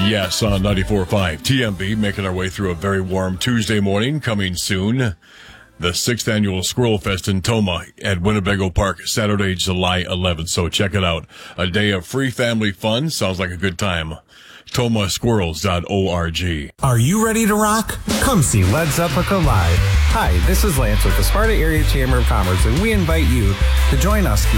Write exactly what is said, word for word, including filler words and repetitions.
Yes, on ninety-four point five T M B, making our way through a very warm Tuesday morning. Coming soon, the sixth annual Squirrel Fest in Tomah at Winnebago Park, Saturday, July eleventh. So check it out. A day of free family fun. Sounds like a good time. Tomah Squirrels dot org. Are you ready to rock? Come see Led Zeppelin live. Hi, this is Lance with the Sparta Area Chamber of Commerce, and we invite you to join us